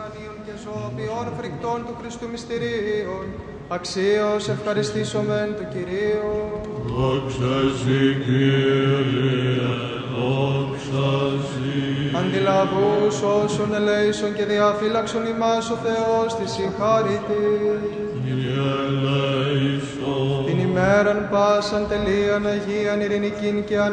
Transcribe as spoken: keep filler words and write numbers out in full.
ουρανίων και ζωοποιών φρικτών του Χριστού μυστηρίων, αξίως ευχαριστήσομεν του Κυρίου. Δόξα σοι, Κύριε, δόξα σοι. Αντιλαβούς όσων ελέησον και διαφύλαξον ημάς ο Θεός της συγχάρητη. Κύριε ελέησον. Την ημέραν πάσαν τελείαν Αγίαν ειρηνικήν και